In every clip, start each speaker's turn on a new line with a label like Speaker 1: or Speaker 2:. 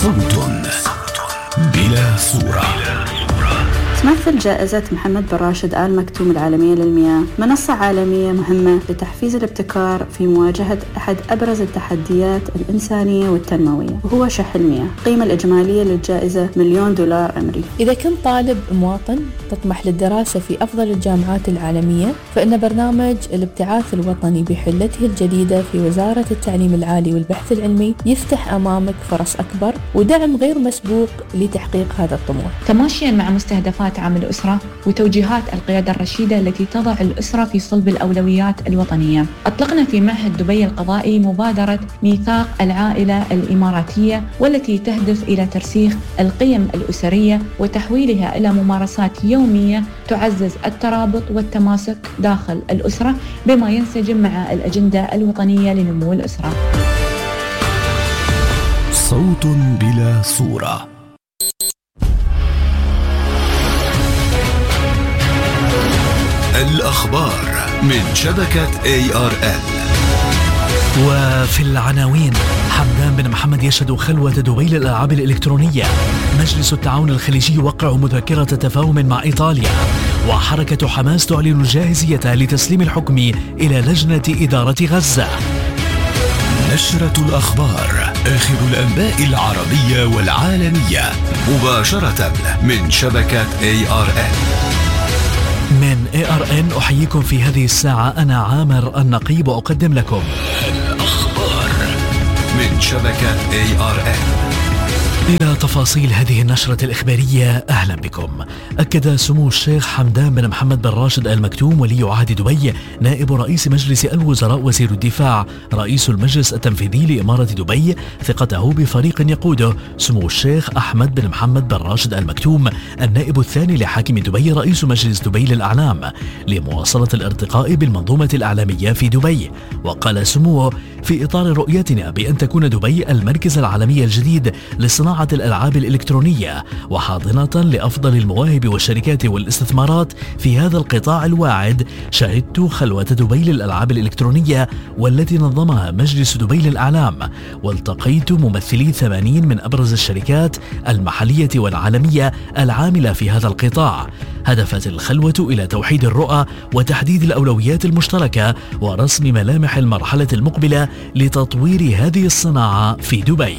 Speaker 1: صوت بلا صورة.
Speaker 2: تمثل جائزة محمد بن راشد آل مكتوم العالمية للمياه منصة عالمية مهمة لتحفيز الابتكار في مواجهة أحد أبرز التحديات الإنسانية والتنموية، وهو شح المياه. القيمة الإجمالية للجائزة $1,000,000 أمريكي.
Speaker 3: إذا كنت طالب مواطن تطمح للدراسة في أفضل الجامعات العالمية، فإن برنامج الابتعاث الوطني بحلته الجديدة في وزارة التعليم العالي والبحث العلمي يفتح أمامك فرص أكبر ودعم غير مسبوق لتحقيق هذا الطموح،
Speaker 4: تماشيا مع مستهدفات عام الأسرة وتوجيهات القيادة الرشيدة التي تضع الأسرة في صلب الأولويات الوطنية. أطلقنا في معهد دبي القضائي مبادرة ميثاق العائلة الإماراتية، والتي تهدف إلى ترسيخ القيم الأسرية وتحويلها إلى ممارسات يومية تعزز الترابط والتماسك داخل الأسرة، بما ينسجم مع الأجندة الوطنية لنمو الأسرة.
Speaker 1: صوت بلا صورة. الأخبار من شبكة ARN.
Speaker 5: وفي العناوين: حمدان بن محمد يشهد خلوة دبي للألعاب الإلكترونية، مجلس التعاون الخليجي يوقع مذكرة تفاهم مع إيطاليا، وحركة حماس تعلن جاهزيتها لتسليم الحكم إلى لجنة إدارة غزة.
Speaker 1: نشرة الأخبار، آخر الأنباء العربية والعالمية، مباشرة من شبكة ARN.
Speaker 5: من ARN أحييكم في هذه الساعة، أنا عامر النقيب، وأقدم لكم
Speaker 1: الأخبار من شبكة ARN.
Speaker 5: إلى تفاصيل هذه النشرة الإخبارية، أهلا بكم. أكد سمو الشيخ حمدان بن محمد بن راشد آل مكتوم ولي عهد دبي نائب رئيس مجلس الوزراء وزير الدفاع رئيس المجلس التنفيذي لإمارة دبي ثقته بفريق يقوده سمو الشيخ أحمد بن محمد بن راشد آل مكتوم النائب الثاني لحاكم دبي رئيس مجلس دبي للأعلام لمواصلة الارتقاء بالمنظومة الإعلامية في دبي. وقال سموه: في إطار رؤيتنا بأن تكون دبي المركز العالمي الجديد لصناعة الألعاب الإلكترونية وحاضنة لأفضل المواهب والشركات والاستثمارات في هذا القطاع الواعد، شهدت خلوة دبي للألعاب الإلكترونية والتي نظمها مجلس دبي للأعلام، والتقيت ممثلي 80 من أبرز الشركات المحلية والعالمية العاملة في هذا القطاع. هدفت الخلوة إلى توحيد الرؤى وتحديد الأولويات المشتركة ورسم ملامح المرحلة المقبلة لتطوير هذه الصناعة في دبي.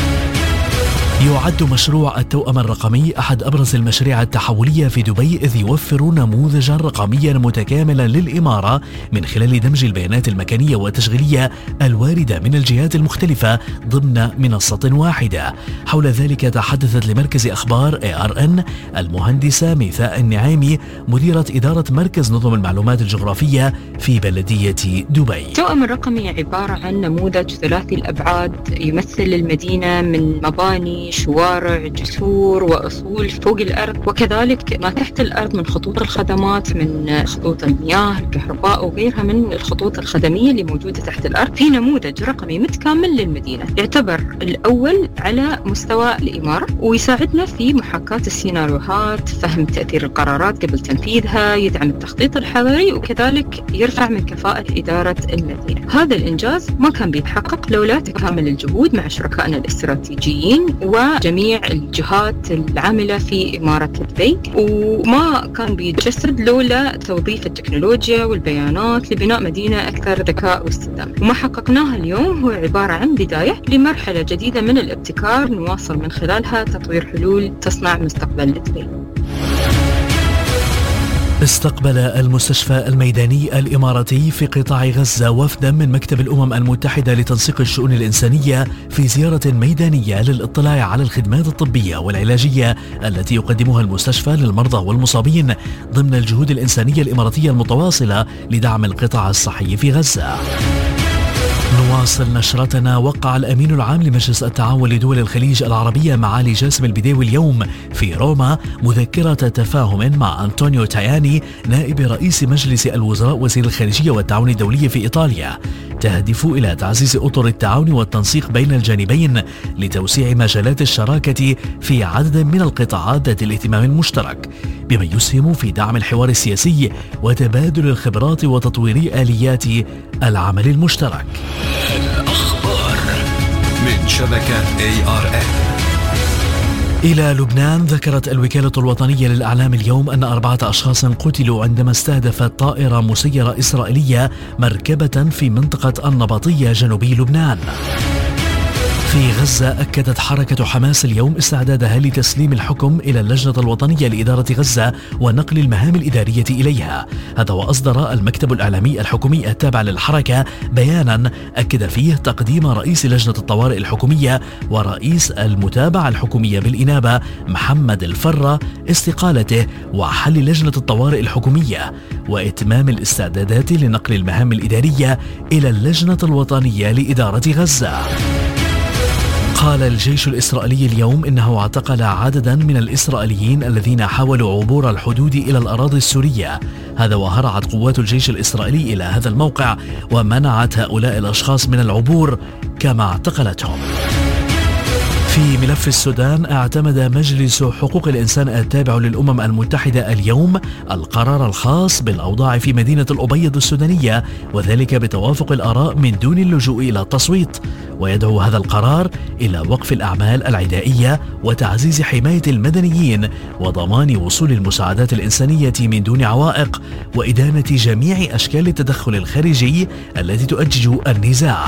Speaker 5: يعد مشروع التوأم الرقمي أحد أبرز المشاريع التحولية في دبي، إذ يوفر نموذجا رقميا متكاملا للإمارة من خلال دمج البيانات المكانية والتشغيلية الواردة من الجهات المختلفة ضمن منصة واحدة. حول ذلك تحدثت لمركز أخبار ARN المهندسة ميثاء النعيمي مديرة إدارة مركز نظم المعلومات الجغرافية في بلدية دبي.
Speaker 6: التوأم الرقمي عبارة عن نموذج ثلاثي الأبعاد يمثل المدينة من مباني، شوارع، جسور وأصول فوق الأرض، وكذلك ما تحت الأرض من خطوط الخدمات، من خطوط المياه، الكهرباء وغيرها من الخطوط الخدمية اللي موجودة تحت الأرض، في نموذج رقمي متكامل للمدينة يعتبر الأول على مستوى الإمارة، ويساعدنا في محاكاة السيناريوهات، فهم تأثير القرارات قبل تنفيذها، يدعم التخطيط الحضري، وكذلك يرفع من كفاءة إدارة المدينة. هذا الإنجاز ما كان بيتحقق لولا تكامل الجهود مع شركائنا الاستراتيجيين وجميع الجهات العاملة في إمارة دبي، وما كان بيتجسد لولا توظيف التكنولوجيا والبيانات لبناء مدينة أكثر ذكاء واستدامة. وما حققناه اليوم هو عبارة عن بداية لمرحلة جديدة من الابتكار نواصل من خلالها تطوير حلول تصنع مستقبل دبي.
Speaker 5: استقبل المستشفى الميداني الإماراتي في قطاع غزة وفدا من مكتب الأمم المتحدة لتنسيق الشؤون الإنسانية في زيارة ميدانية للاطلاع على الخدمات الطبية والعلاجية التي يقدمها المستشفى للمرضى والمصابين ضمن الجهود الإنسانية الإماراتية المتواصلة لدعم القطاع الصحي في غزة. نواصل نشرتنا. وقع الأمين العام لمجلس التعاون لدول الخليج العربية معالي جاسم البديوي اليوم في روما مذكرة تفاهم مع أنطونيو تاياني نائب رئيس مجلس الوزراء وزير الخارجية والتعاون الدولي في إيطاليا، تهدف إلى تعزيز أطر التعاون والتنسيق بين الجانبين لتوسيع مجالات الشراكة في عدد من القطاعات ذات الاهتمام المشترك، بما يسهم في دعم الحوار السياسي وتبادل الخبرات وتطوير آليات العمل المشترك.
Speaker 1: الأخبار من شبكة ARN.
Speaker 5: إلى لبنان. ذكرت الوكالة الوطنية للأعلام اليوم أن 4 أشخاص قتلوا عندما استهدفت طائرة مسيرة إسرائيلية مركبة في منطقة النبطية جنوبي لبنان. في غزة أكدت حركة حماس اليوم استعدادها لتسليم الحكم إلى اللجنة الوطنية لإدارة غزة ونقل المهام الإدارية إليها. هذا وأصدر المكتب الإعلامي الحكومي التابع للحركة بيانا أكد فيه تقديم رئيس لجنة الطوارئ الحكومية ورئيس المتابعة الحكومية بالإنابة محمد الفرة استقالته وحل لجنة الطوارئ الحكومية وإتمام الاستعدادات لنقل المهام الإدارية إلى اللجنة الوطنية لإدارة غزة. قال الجيش الإسرائيلي اليوم إنه اعتقل عددا من الإسرائيليين الذين حاولوا عبور الحدود إلى الأراضي السورية. هذا وهرعت قوات الجيش الإسرائيلي إلى هذا الموقع ومنعت هؤلاء الأشخاص من العبور كما اعتقلتهم. في ملف السودان، اعتمد مجلس حقوق الإنسان التابع للأمم المتحدة اليوم القرار الخاص بالأوضاع في مدينة الأبيض السودانية، وذلك بتوافق الآراء من دون اللجوء إلى التصويت. ويدعو هذا القرار إلى وقف الأعمال العدائية وتعزيز حماية المدنيين وضمان وصول المساعدات الإنسانية من دون عوائق وإدانة جميع أشكال التدخل الخارجي التي تؤجج النزاع.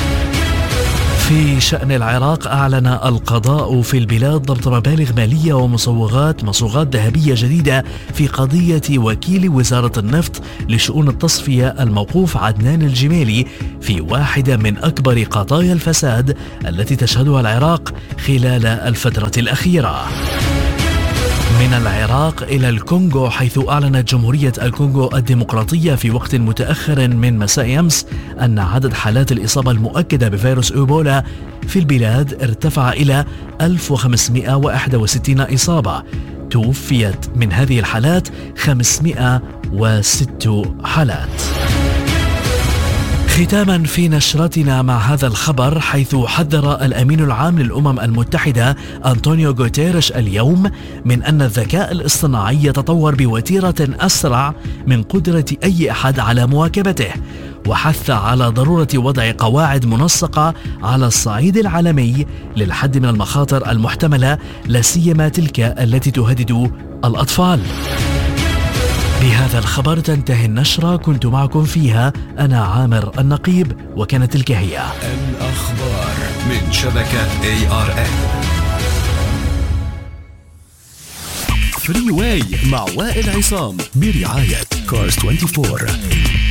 Speaker 5: في شأن العراق، أعلن القضاء في البلاد ضبط مبالغ مالية ومصوغات ذهبية جديدة في قضية وكيل وزارة النفط لشؤون التصفية الموقوف عدنان الجميلي في واحدة من أكبر قضايا الفساد التي تشهدها العراق خلال الفترة الأخيرة. من العراق إلى الكونغو، حيث أعلنت جمهورية الكونغو الديمقراطية في وقت متأخر من مساء أمس أن عدد حالات الإصابة المؤكدة بفيروس إيبولا في البلاد ارتفع إلى 1561 إصابة. توفيت من هذه الحالات 506 حالات. ختاما في نشرتنا مع هذا الخبر، حيث حذر الأمين العام للأمم المتحدة أنطونيو غوتيريش اليوم من أن الذكاء الاصطناعي يتطور بوتيرة أسرع من قدرة أي أحد على مواكبته، وحث على ضرورة وضع قواعد منسقة على الصعيد العالمي للحد من المخاطر المحتملة، لا سيما تلك التي تهدد الأطفال. بهذا الخبر تنتهي النشرة، كنت معكم فيها أنا عامر النقيب، وكانت تلك هي
Speaker 1: الأخبار من شبكة ARN. فري واي مع وائل عصام برعاية Cars 24.